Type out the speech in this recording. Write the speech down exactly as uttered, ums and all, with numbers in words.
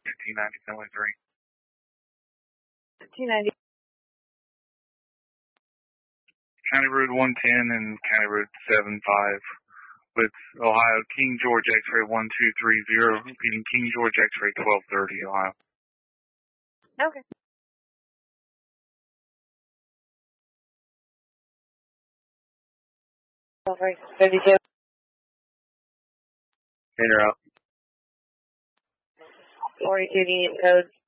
T ninety seven three. T ninety. County Road one ten and County Road seven five with Ohio King George X-ray one two three zero, repeating King George X-ray twelve thirty, Ohio. Okay. Over thirty-two. Enter out. forty-two unit code